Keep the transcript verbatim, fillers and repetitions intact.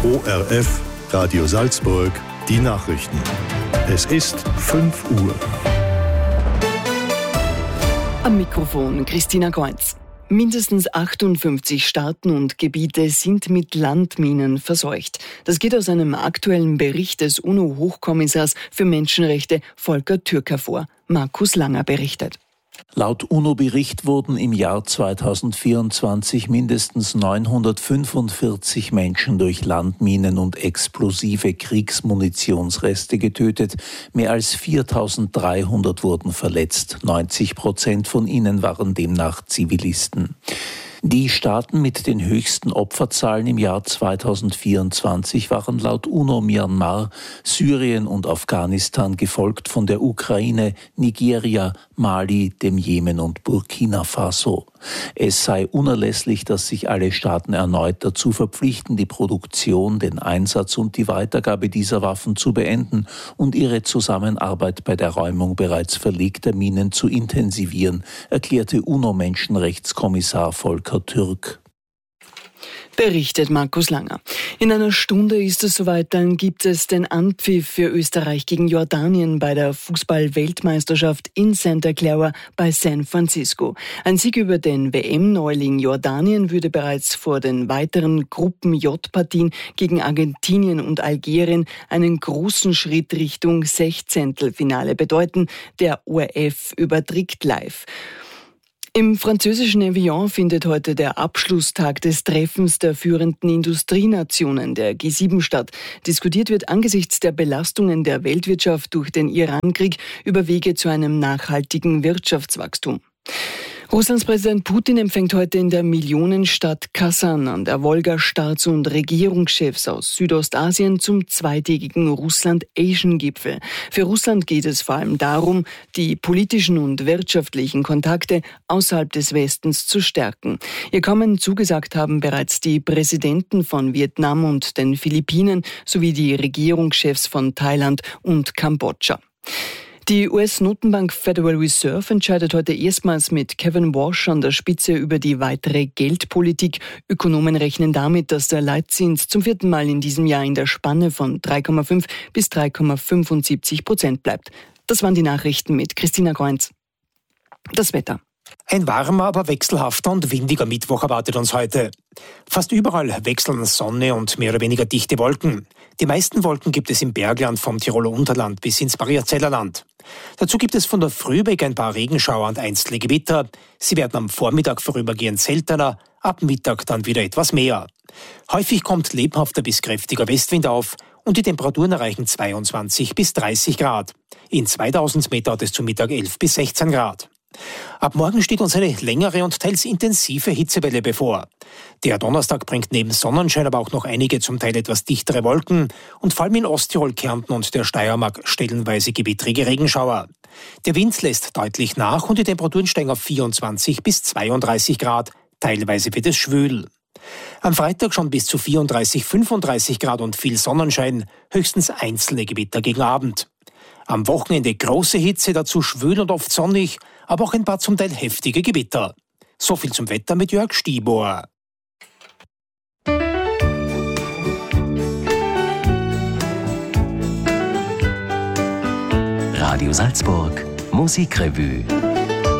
O R F, Radio Salzburg, die Nachrichten. Es ist fünf Uhr. Am Mikrofon Christina Kreuz. Mindestens achtundfünfzig Staaten und Gebiete sind mit Landminen verseucht. Das geht aus einem aktuellen Bericht des UNO-Hochkommissars für Menschenrechte Volker Türk hervor. Markus Langer berichtet. Laut UNO-Bericht wurden im Jahr zweitausendvierundzwanzig mindestens neunhundertfünfundvierzig Menschen durch Landminen und explosive Kriegsmunitionsreste getötet. Mehr als viertausenddreihundert wurden verletzt. neunzig Prozent von ihnen waren demnach Zivilisten. Die Staaten mit den höchsten Opferzahlen im Jahr zweitausendvierundzwanzig waren laut UNO Myanmar, Syrien und Afghanistan, gefolgt von der Ukraine, Nigeria, Mali, dem Jemen und Burkina Faso. Es sei unerlässlich, dass sich alle Staaten erneut dazu verpflichten, die Produktion, den Einsatz und die Weitergabe dieser Waffen zu beenden und ihre Zusammenarbeit bei der Räumung bereits verlegter Minen zu intensivieren, erklärte UNO-Menschenrechtskommissar Volker Türk. Berichtet Markus Langer. In einer Stunde ist es soweit, dann gibt es den Anpfiff für Österreich gegen Jordanien bei der Fußball-Weltmeisterschaft in Santa Clara bei San Francisco. Ein Sieg über den W M-Neuling Jordanien würde bereits vor den weiteren Gruppen-J-Partien gegen Argentinien und Algerien einen großen Schritt Richtung Sechzehntelfinale bedeuten. Der O R F überträgt live. Im französischen Evian findet heute der Abschlusstag des Treffens der führenden Industrienationen, der G sieben, statt. Diskutiert wird angesichts der Belastungen der Weltwirtschaft durch den Iran-Krieg über Wege zu einem nachhaltigen Wirtschaftswachstum. Russlands Präsident Putin empfängt heute in der Millionenstadt Kasan an der Wolga Staats- und Regierungschefs aus Südostasien zum zweitägigen Russland-Asian-Gipfel. Für Russland geht es vor allem darum, die politischen und wirtschaftlichen Kontakte außerhalb des Westens zu stärken. Ihr Kommen zugesagt haben bereits die Präsidenten von Vietnam und den Philippinen sowie die Regierungschefs von Thailand und Kambodscha. Die U S-Notenbank Federal Reserve entscheidet heute erstmals mit Kevin Walsh an der Spitze über die weitere Geldpolitik. Ökonomen rechnen damit, dass der Leitzins zum vierten Mal in diesem Jahr in der Spanne von drei Komma fünf bis drei Komma fünfundsiebzig Prozent bleibt. Das waren die Nachrichten mit Christina Kreuz. Das Wetter. Ein warmer, aber wechselhafter und windiger Mittwoch erwartet uns heute. Fast überall wechseln Sonne und mehr oder weniger dichte Wolken. Die meisten Wolken gibt es im Bergland vom Tiroler Unterland bis ins Mariazellerland. Dazu gibt es von der Früh weg ein paar Regenschauer und einzelne Gewitter. Sie werden am Vormittag vorübergehend seltener, ab Mittag dann wieder etwas mehr. Häufig kommt lebhafter bis kräftiger Westwind auf und die Temperaturen erreichen zweiundzwanzig bis dreißig Grad. In zweitausend Meter hat es zu Mittag elf bis sechzehn Grad. Ab morgen steht uns eine längere und teils intensive Hitzewelle bevor. Der Donnerstag bringt neben Sonnenschein aber auch noch einige zum Teil etwas dichtere Wolken und vor allem in Osttirol, Kärnten und der Steiermark stellenweise gewittrige Regenschauer. Der Wind lässt deutlich nach und die Temperaturen steigen auf vierundzwanzig bis zweiunddreißig Grad. Teilweise wird es schwül. Am Freitag schon bis zu vierunddreißig, fünfunddreißig Grad und viel Sonnenschein, höchstens einzelne Gewitter gegen Abend. Am Wochenende große Hitze, dazu schwül und oft sonnig, aber auch ein paar zum Teil heftige Gewitter. So viel zum Wetter mit Jörg Stiebohr. Radio Salzburg, Musikrevue.